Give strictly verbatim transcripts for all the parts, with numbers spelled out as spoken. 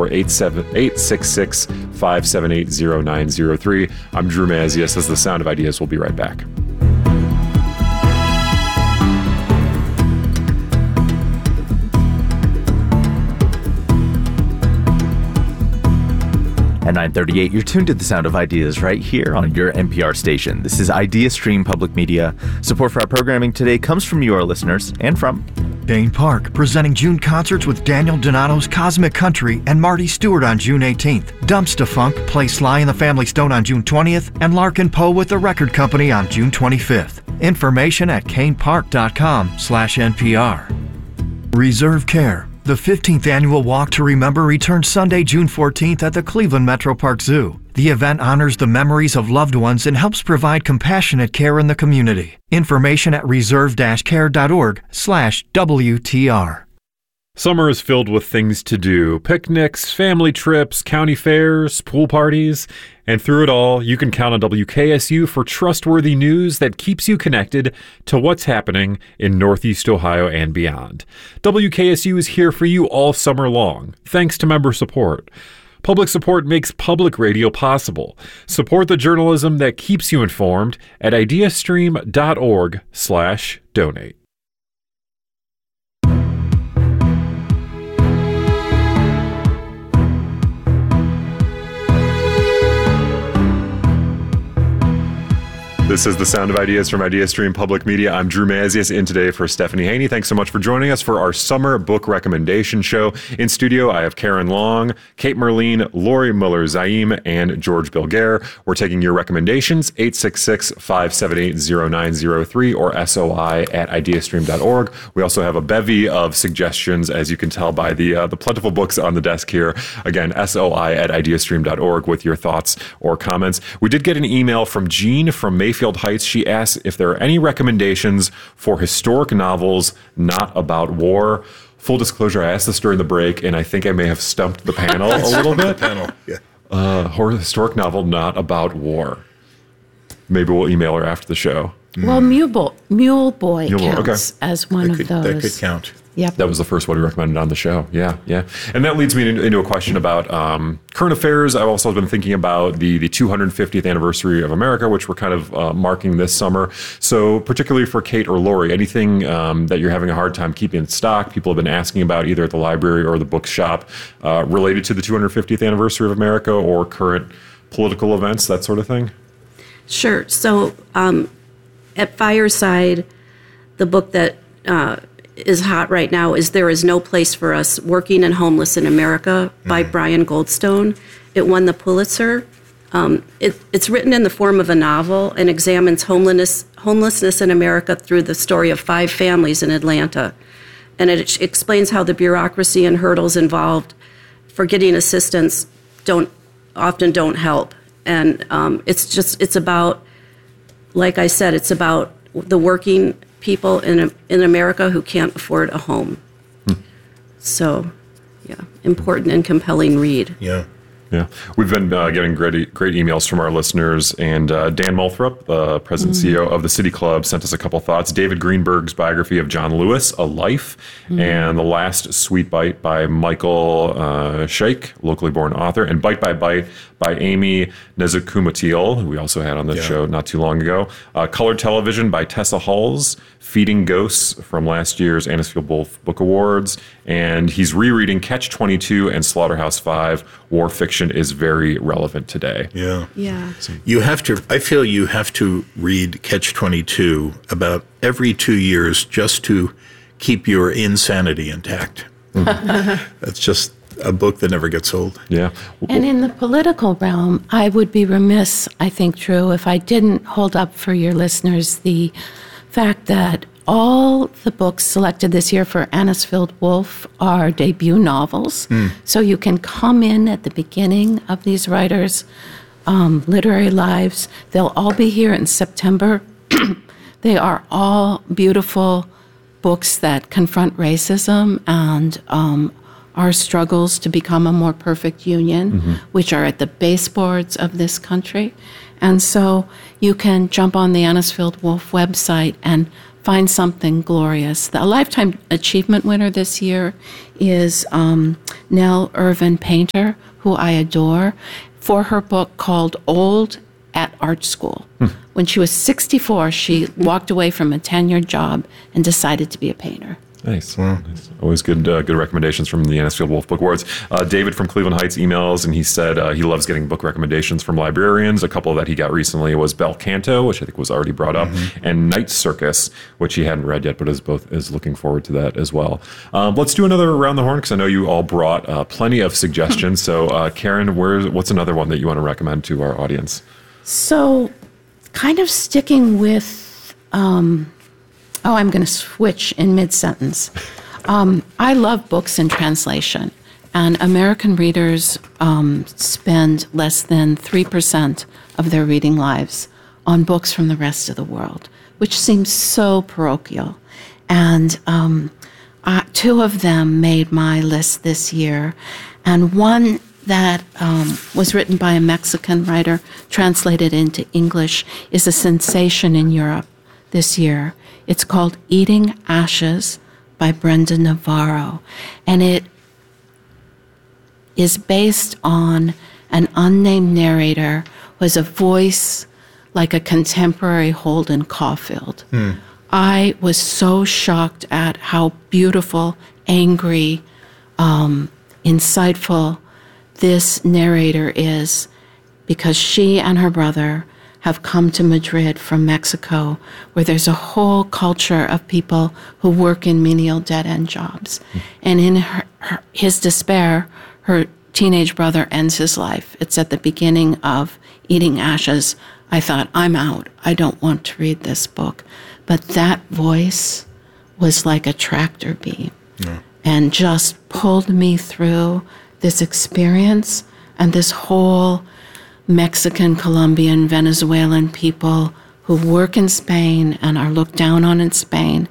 or eight six six, five seven eight, zero nine zero three. I'm Drew Mazias. As the Sound of Ideas, we'll be right back. At nine thirty-eight, you're tuned to The Sound of Ideas right here on your N P R station. This is IdeaStream Public Media. Support for our programming today comes from you, our listeners, and from Kane Park, presenting June concerts with Daniel Donato's Cosmic Country and Marty Stewart on June eighteenth. Dumpsta Funk play Sly and the Family Stone on June twentieth, and Larkin Poe with the Record Company on June twenty-fifth. Information at kanepark.com slash NPR. Reserve Care. The fifteenth Annual Walk to Remember returns Sunday, June fourteenth at the Cleveland Metro Park Zoo. The event honors the memories of loved ones and helps provide compassionate care in the community. Information at reserve-care.org slash WTR. Summer is filled with things to do: picnics, family trips, county fairs, pool parties. And through it all, you can count on W K S U for trustworthy news that keeps you connected to what's happening in Northeast Ohio and beyond. W K S U is here for you all summer long, thanks to member support. Public support makes public radio possible. Support the journalism that keeps you informed at ideastream.org slash donate. This is The Sound of Ideas from IdeaStream Public Media. I'm Drew Mazias, in today for Stephanie Haney. Thanks so much for joining us for our summer book recommendation show. In studio, I have Karen Long, Kate Merline, Lori Muller-Zaim, and George Bilger. We're taking your recommendations, eight six six, five seven eight, zero nine zero three or S O I at ideastream dot org. We also have a bevy of suggestions, as you can tell by the uh, the plentiful books on the desk here. Again, S O I at ideastream dot org with your thoughts or comments. We did get an email from Jean from Mayfield Heights. She asks if there are any recommendations for historic novels not about war. Full disclosure, I asked this during the break, and I think I may have stumped the panel a little bit. The panel, yeah. Uh, historic novel not about war. Maybe we'll email her after the show. Well, Mule Boy, Mule Boy Mule Boy, counts okay. as one that of could, those. That could count. Yep. That was the first one we recommended on the show. Yeah, yeah. And that leads me into a question about um, current affairs. I've also been thinking about the, the two hundred fiftieth anniversary of America, which we're kind of uh, marking this summer. So particularly for Kate or Lori, anything um, that you're having a hard time keeping in stock, people have been asking about either at the library or the bookshop uh, related to the two hundred fiftieth anniversary of America or current political events, that sort of thing? Sure. So um, at Fireside, the book that uh, is hot right now is There Is No Place for Us, Working and Homeless in America by mm-hmm. Brian Goldstone. It won the Pulitzer. Um, it, it's written in the form of a novel and examines homelessness, homelessness in America through the story of five families in Atlanta. And it explains how the bureaucracy and hurdles involved for getting assistance don't often don't help. And um, it's just, it's about, like I said, it's about the working people in in America who can't afford a home. Hmm. So, yeah, important and compelling read. Yeah. Yeah, we've been uh, getting great, great emails from our listeners, and uh, Dan Moulthrop, the president and mm. C E O of the City Club, sent us a couple thoughts. David Greenberg's biography of John Lewis, A Life, mm. and The Last Sweet Bite by Michael uh, Shaikh, locally born author, and Bite by Bite by Amy Nezhukumatiel, who we also had on the yeah. show not too long ago. Uh, Colored Television by Tessa Hulls, Feeding Ghosts from last year's Anisfield Wolf Book Awards, and he's rereading Catch twenty-two and Slaughterhouse Five. War fiction is very relevant today. Yeah. Yeah. You have to, I feel you have to read Catch twenty-two about every two years just to keep your insanity intact. Mm-hmm. That's just a book that never gets old. Yeah. And in the political realm, I would be remiss, I think, Drew, if I didn't hold up for your listeners the fact that all the books selected this year for Anisfield Wolf are debut novels. Mm. So you can come in at the beginning of these writers' um, literary lives. They'll all be here in September. They are all beautiful books that confront racism and um, our struggles to become a more perfect union, mm-hmm. which are at the baseboards of this country. And so you can jump on the Anisfield Wolf website and find something glorious. The, a Lifetime Achievement winner this year is um, Nell Irvin Painter, who I adore, for her book called Old at Art School. Hmm. When she was sixty-four, she walked away from a tenured job and decided to be a painter. Nice. Well, nice. Always good uh, good recommendations from the Anisfield Wolf Book Awards. Uh, David from Cleveland Heights emails, and he said uh, he loves getting book recommendations from librarians. A couple that he got recently was Bel Canto, which I think was already brought up, mm-hmm. and Night Circus, which he hadn't read yet, but is both is looking forward to that as well. Um, let's do another around the horn, because I know you all brought uh, plenty of suggestions. So, uh, Karen, where's, what's another one that you want to recommend to our audience? So, kind of sticking with... Um, Oh, I'm going to switch in mid-sentence. Um, I love books in translation, and American readers um, spend less than three percent of their reading lives on books from the rest of the world, which seems so parochial. And um, uh, two of them made my list this year, and one that um, was written by a Mexican writer, translated into English, is a sensation in Europe this year. It's called Eating Ashes by Brenda Navarro, and it is based on an unnamed narrator who has a voice like a contemporary Holden Caulfield. Hmm. I was so shocked at how beautiful, angry, um, insightful this narrator is, because she and her brother have come to Madrid from Mexico, where there's a whole culture of people who work in menial dead-end jobs. Mm. And in her, her, his despair, her teenage brother ends his life. It's at the beginning of Eating Ashes. I thought, I'm out. I don't want to read this book. But that voice was like a tractor beam, yeah. and just pulled me through this experience and this whole Mexican, Colombian, Venezuelan people who work in Spain and are looked down on in Spain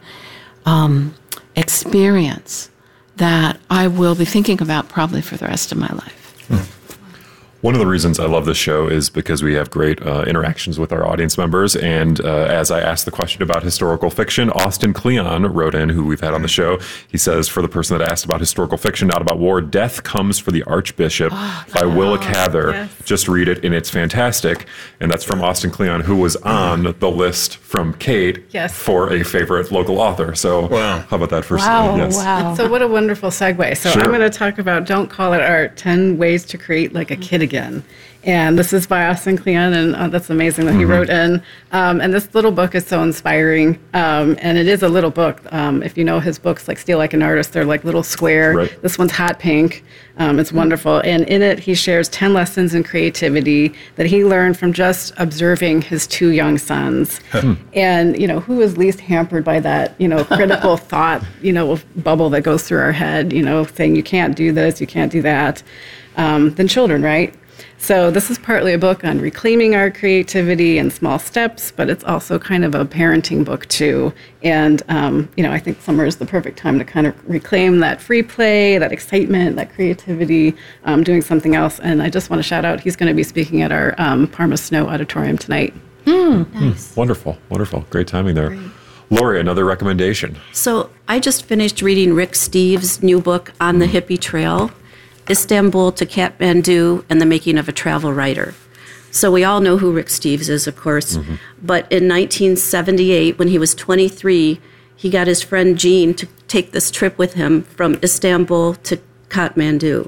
um, experience that I will be thinking about probably for the rest of my life. Mm. One of the reasons I love this show is because we have great uh, interactions with our audience members. And uh, as I asked the question about historical fiction, Austin Cleon wrote in, who we've had on the show. He says, for the person that asked about historical fiction, not about war, Death Comes for the Archbishop oh, by oh, Willa Cather. Yes. Just read it, and it's fantastic. And that's from Austin Cleon, who was on the list from Kate yes. for a favorite local author. So wow. how about that first? Wow, yes. wow. So what a wonderful segue. So sure. I'm going to talk about Don't Call It Art, ten Ways to Create Like a Kid Again. And this is by Austin Cleon, and uh, that's amazing that mm-hmm. he wrote in. Um, and this little book is so inspiring, um, and it is a little book. Um, if you know his books, like Steal Like an Artist, they're like little square. Right. This one's hot pink. Um, it's wonderful. And in it, he shares ten lessons in creativity that he learned from just observing his two young sons. And, you know, who is least hampered by that, you know, critical thought, you know, bubble that goes through our head, you know, saying you can't do this, you can't do that, um, than children, right? So this is partly a book on reclaiming our creativity in small steps, but it's also kind of a parenting book too. And, um, you know, I think summer is the perfect time to kind of reclaim that free play, that excitement, that creativity, um, doing something else. And I just want to shout out, he's going to be speaking at our um, Parma Snow Auditorium tonight. Mm, nice. Mm, wonderful, wonderful. Great timing there. Great. Lori, another recommendation. So I just finished reading Rick Steves' new book, On the Hippie Trail, Istanbul to Kathmandu and the Making of a Travel Writer. So we all know who Rick Steves is, of course. Mm-hmm. But in nineteen seventy-eight, when he was twenty-three, he got his friend Gene to take this trip with him from Istanbul to Kathmandu.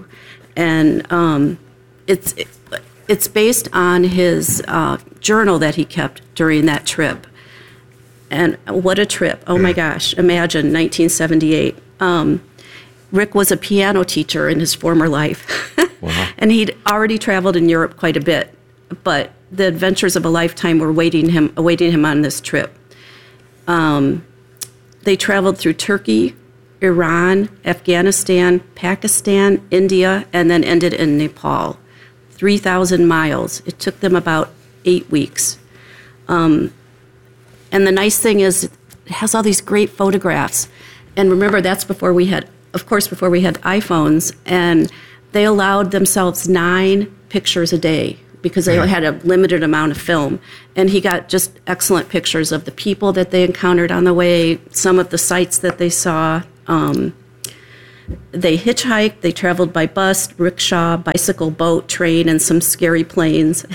And um, it's it, it's based on his uh, journal that he kept during that trip. And what a trip. Oh, my gosh. Imagine nineteen seventy-eight. Um, Rick was a piano teacher in his former life. Wow. And he'd already traveled in Europe quite a bit. But the adventures of a lifetime were waiting him, awaiting him on this trip. Um, they traveled through Turkey, Iran, Afghanistan, Pakistan, India, and then ended in Nepal. three thousand miles. It took them about eight weeks. Um, and the nice thing is it has all these great photographs. And remember, that's before we had, of course, before we had iPhones. And they allowed themselves nine pictures a day because they had a limited amount of film. And he got just excellent pictures of the people that they encountered on the way, some of the sights that they saw. Um, they hitchhiked, they traveled by bus, rickshaw, bicycle, boat, train, and some scary planes.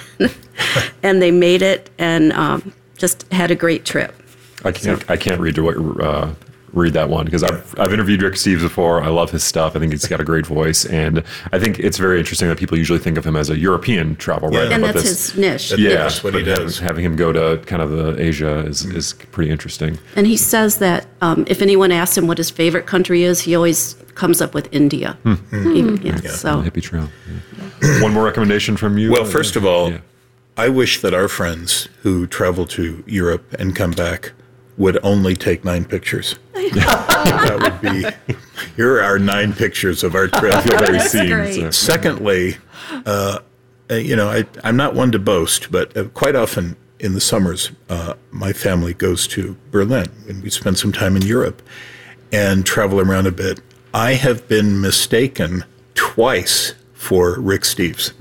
And they made it and um, just had a great trip. I can't. I can't read what uh, read that one because I've I've interviewed Rick Steves before. I love his stuff. I think he's got a great voice, and I think it's very interesting that people usually think of him as a European travel writer. Yeah. And but that's this, his niche. Yeah, that's what he does. Having him go to kind of the Asia is is pretty interesting. And he says that um, if anyone asks him what his favorite country is, he always comes up with India. Mm-hmm. Even, yeah, Yeah. So. Hippie trail. Yeah. One more recommendation from you. Well, Uh, first of all, yeah. I wish that our friends who travel to Europe and come back would only take nine pictures. That would be, here are our nine pictures of our trip. I feel very That's seen. great. so- Secondly, uh, uh, you know, I, I'm not one to boast, but uh, quite often in the summers, uh, my family goes to Berlin and we spend some time in Europe and travel around a bit. I have been mistaken twice for Rick Steves.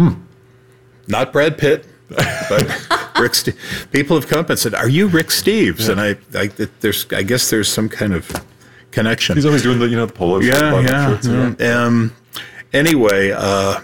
Not Brad Pitt, but Rick Steves. People have come up and said, "Are you Rick Steves?" Yeah. And I, I, there's, I guess there's some kind of connection. He's always doing the you know the polo shirt, Yeah, button-up yeah. shirts, yeah. Um, anyway, uh,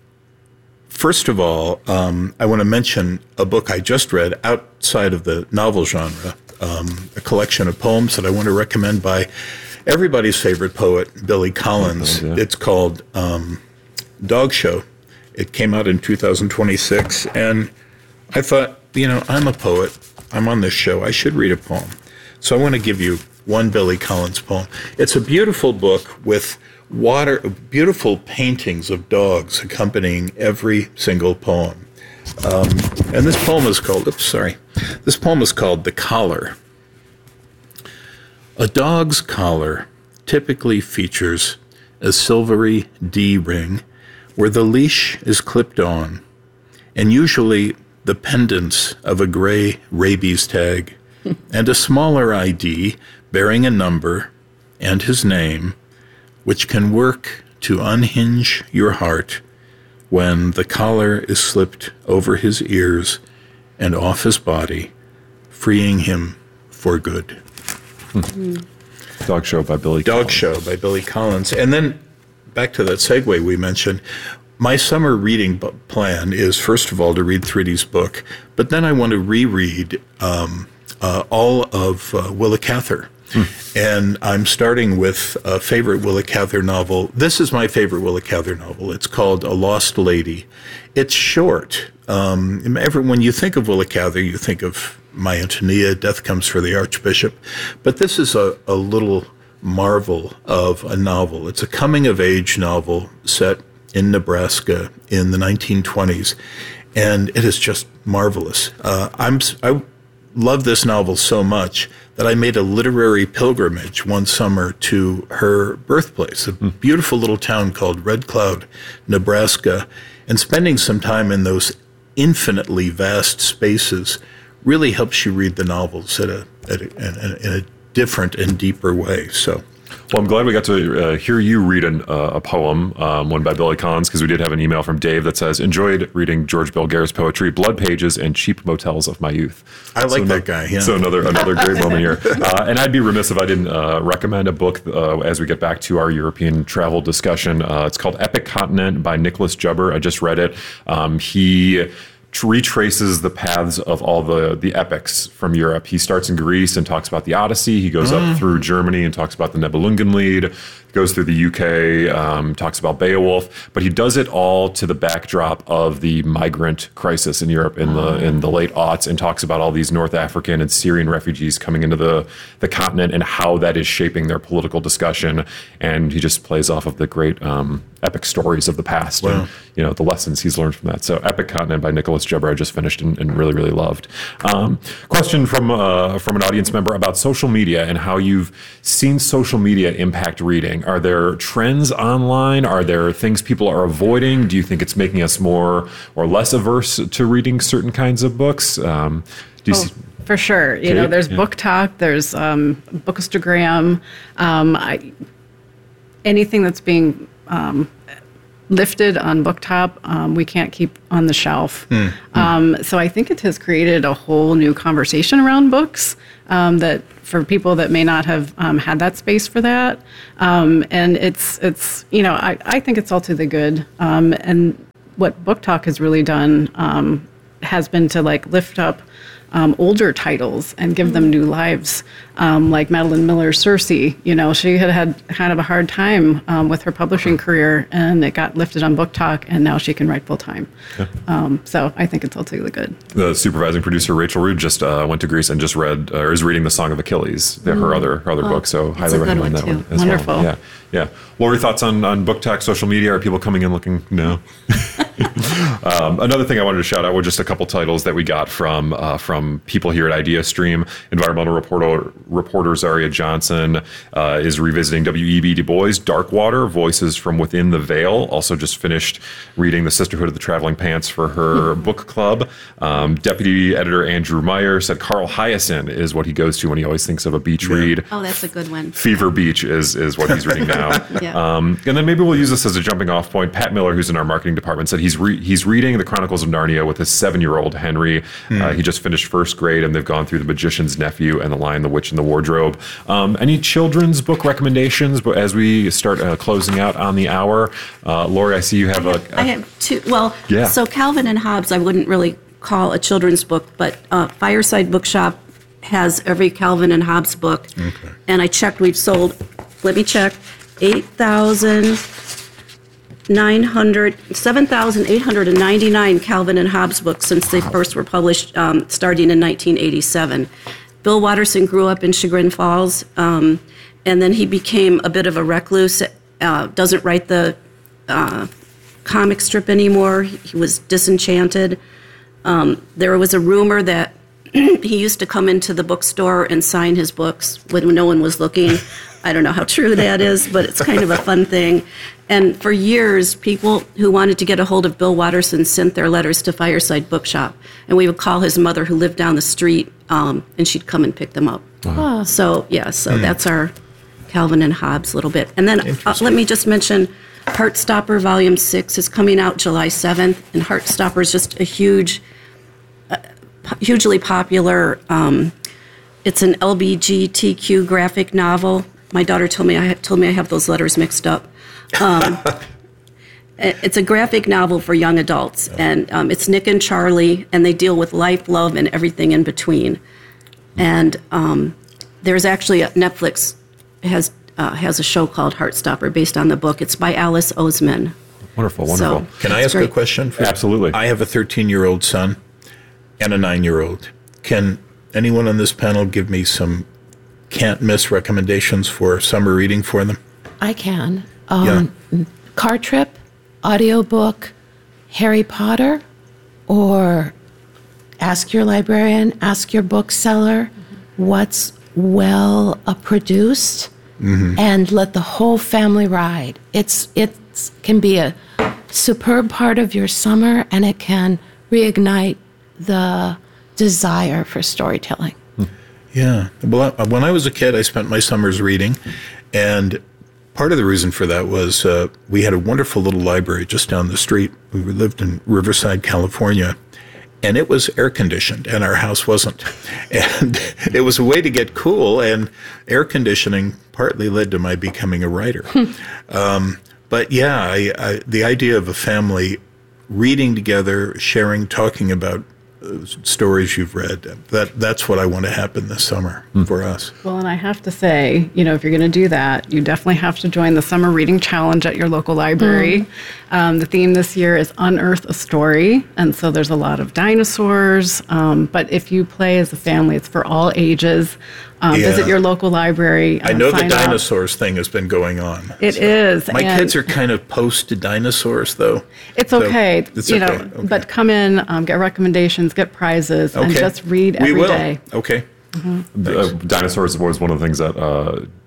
first of all, um, I want to mention a book I just read outside of the novel genre, um, a collection of poems that I want to recommend by everybody's favorite poet, Billy Collins. Oh, yeah. It's called um, Dog Show. It came out in two thousand twenty-six, and I thought, you know, I'm a poet. I'm on this show. I should read a poem. So I want to give you one Billy Collins poem. It's a beautiful book with water, beautiful paintings of dogs accompanying every single poem. Um, and this poem is called, oops, sorry. This poem is called The Collar. A dog's collar typically features a silvery D ring where the leash is clipped on, and usually the pendants of a gray rabies tag, and a smaller I D bearing a number and his name, which can work to unhinge your heart when the collar is slipped over his ears and off his body, freeing him for good. Dog Show by Billy. Dog Collins. Show by Billy Collins. And then back to that segue we mentioned, my summer reading bu- plan is, first of all, to read Thriddy's book, but then I want to reread um, uh, all of uh, Willa Cather. Hmm. And I'm starting with a favorite Willa Cather novel. This is my favorite Willa Cather novel. It's called A Lost Lady. It's short. Um, every, when you think of Willa Cather, you think of My Antonia, Death Comes for the Archbishop. But this is a, a little marvel of a novel. It's a coming-of-age novel set in Nebraska in the nineteen twenties, and it is just marvelous. Uh, I'm I love this novel so much that I made a literary pilgrimage one summer to her birthplace, a beautiful little town called Red Cloud, Nebraska, and spending some time in those infinitely vast spaces really helps you read the novels at a, at a, in, a, in a different and deeper way. So. Well, I'm glad we got to uh, hear you read an, uh, a poem, um, one by Billy Collins, because we did have an email from Dave that says, enjoyed reading George Belgare's poetry, Blood Pages and Cheap Motels of My Youth. I like so that no, guy, yeah. So another another great moment here. Uh, and I'd be remiss if I didn't uh, recommend a book uh, as we get back to our European travel discussion. Uh, it's called Epic Continent by Nicholas Jubber. I just read it. Um, he... retraces the paths of all the, the epics from Europe. He starts in Greece and talks about the Odyssey. He goes mm. up through Germany and talks about the Nibelungenlied, goes through the U K, um, talks about Beowulf, but he does it all to the backdrop of the migrant crisis in Europe in the in the late aughts, and talks about all these North African and Syrian refugees coming into the, the continent and how that is shaping their political discussion. And he just plays off of the great um, epic stories of the past wow. and you know the lessons he's learned from that. So Epic Continent by Nicholas Jubber I just finished and, and really, really loved. Um, question from uh, from an audience member about social media and how you've seen social media impact reading. Are there trends online? Are there things people are avoiding? Do you think it's making us more or less averse to reading certain kinds of books? Um, do you oh, see- for sure. You Kate? know, there's Yeah. Book Talk, there's um, Bookstagram, um, I, anything that's being um, lifted on BookTop, um, we can't keep on the shelf. Mm, um, mm. So I think it has created a whole new conversation around books um, that for people that may not have um, had that space for that. Um, and it's, it's you know, I, I think it's all to the good. Um, and what Book Talk has really done um, has been to like lift up Um, older titles and give them new lives, um, like Madeline Miller's Circe. You know, she had had kind of a hard time um, with her publishing career, and it got lifted on Book Talk, and now she can write full time. Yeah. Um, so I think it's all totally good. The supervising producer Rachel Rood just uh, went to Greece and just read uh, or is reading The Song of Achilles, the, her other her other oh, book. So highly recommend that one as Wonderful. well. Yeah, yeah. What were your thoughts on on Book Talk social media? Are people coming in looking? No. um, another thing I wanted to shout out were just a couple titles that we got from uh, from people here at IdeaStream. Environmental reporter reporter Zaria Johnson uh, is revisiting W E B Du Bois' Darkwater, Voices from Within the Veil. Also just finished reading The Sisterhood of the Traveling Pants for her book club. Um, Deputy Editor Andrew Meyer said Carl Hyacin is what he goes to when he always thinks of a beach yeah. read. Oh, that's a good one. Fever Beach is is what he's reading now. yeah. um, and then maybe we'll use this as a jumping off point. Pat Miller, who's in our marketing department, said he's re- he's reading The Chronicles of Narnia with his seven-year-old Henry. Mm. Uh, he just finished first grade, and they've gone through The Magician's Nephew and The Lion, the Witch, and the Wardrobe. Um, any children's book recommendations? But as we start uh, closing out on the hour, uh, Lori, I see you have I a, have, a. I have two. Well, yeah. So Calvin and Hobbes, I wouldn't really call a children's book, but uh, Fireside Bookshop has every Calvin and Hobbes book, okay. and I checked. We've sold. Let me check. Eight thousand. nine hundred, seven thousand eight hundred ninety-nine Calvin and Hobbes books since they first were published, um, starting in nineteen eighty-seven. Bill Watterson grew up in Chagrin Falls, um, and then he became a bit of a recluse, uh, doesn't write the uh, comic strip anymore. He was disenchanted. Um, there was a rumor that he used to come into the bookstore and sign his books when no one was looking. I don't know how true that is, but it's kind of a fun thing. And for years, people who wanted to get a hold of Bill Watterson sent their letters to Fireside Bookshop. And we would call his mother, who lived down the street, um, and she'd come and pick them up. Wow. So, yeah, so mm. that's our Calvin and Hobbes a little bit. And then uh, let me just mention Heartstopper Volume six is coming out July seventh. And Heartstopper is just a huge, uh, hugely popular, um, it's an L G B T Q graphic novel. My daughter told me I told me I have those letters mixed up. Um, it's a graphic novel for young adults, and um, it's Nick and Charlie, and they deal with life, love, and everything in between. And um, there's actually a, Netflix has uh, has a show called Heartstopper based on the book. It's by Alice Oseman. Wonderful, wonderful. So, Can I ask great. a question? For, Absolutely. I have a thirteen-year-old son and a nine-year-old. Can anyone on this panel give me some can't-miss recommendations for summer reading for them? I can. Um, yeah. Car Trip, audiobook, Harry Potter, or ask your librarian, ask your bookseller what's well uh, produced, mm-hmm. and let the whole family ride. It's it can be a superb part of your summer, and it can reignite the desire for storytelling. Yeah. Well, I, when I was a kid, I spent my summers reading, and part of the reason for that was uh, we had a wonderful little library just down the street. We lived in Riverside, California, and it was air conditioned, and our house wasn't. And it was a way to get cool, and air conditioning partly led to my becoming a writer. um, but yeah, I, I, the idea of a family reading together, sharing, talking about stories you've read, that that's what I want to happen this summer mm. for us. Well, and I have to say, you know, if you're going to do that, you definitely have to join the Summer Reading Challenge at your local library. Mm. Um, the theme this year is Unearth a Story, and so there's a lot of dinosaurs, um, but if you play as a family, it's for all ages. Um, yeah. Visit your local library. Uh, I know the dinosaurs up. thing has been going on. It so. is. My kids are kind of post to dinosaurs, though. It's okay. So it's you okay. know, okay. But come in, um, get recommendations, get prizes, okay. and just read every we will. day. Okay. Mm-hmm. Uh, dinosaurs was one of the things that uh,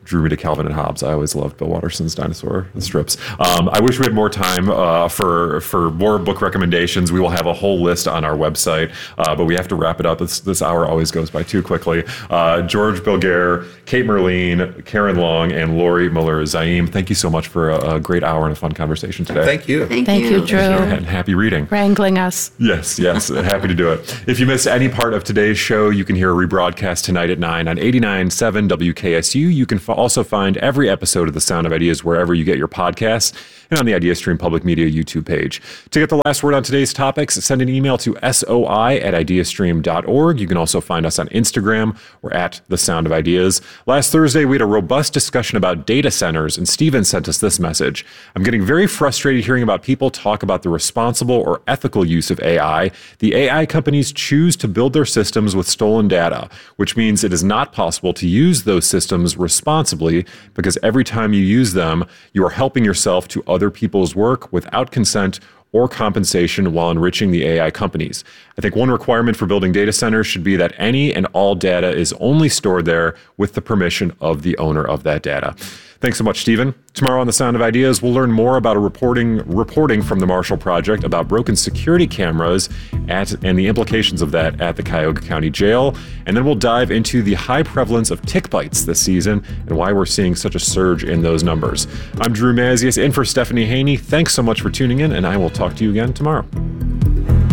drew me to Calvin and Hobbes. I always loved Bill Watterson's dinosaur strips. Um, I wish we had more time uh, for for more book recommendations. We will have a whole list on our website, uh, but we have to wrap it up. This, this hour always goes by too quickly. Uh, George Bilger, Kate Merline, Karen Long, and Lori Muller-Zaim, thank you so much for a, a great hour and a fun conversation today. Thank you. Thank, Thank you, you. Drew. And happy reading. Wrangling us. Yes, yes. Happy to do it. If you missed any part of today's show, you can hear a rebroadcast tonight at nine on eighty-nine point seven W K S U. You can f- also find every episode of The Sound of Ideas wherever you get your podcasts and on the IdeaStream Public Media YouTube page. To get the last word on today's topics, send an email to soi at ideastream dot org. You can also find us on Instagram. We're at The Sound of Ideas. Last Thursday, we had a robust discussion about data centers, and Steven sent us this message. I'm getting very frustrated hearing about people talk about the responsible or ethical use of A I. The A I companies choose to build their systems with stolen data, which means it is not possible to use those systems responsibly because every time you use them, you are helping yourself to other people's work without consent or compensation while enriching the A I companies. I think one requirement for building data centers should be that any and all data is only stored there with the permission of the owner of that data. Thanks so much, Stephen. Tomorrow on The Sound of Ideas, we'll learn more about a reporting reporting from the Marshall Project about broken security cameras at, and the implications of that at the Cuyahoga County Jail. And then we'll dive into the high prevalence of tick bites this season and why we're seeing such a surge in those numbers. I'm Drew Mazias, in for Stephanie Haney. Thanks so much for tuning in, and I will talk to you again tomorrow.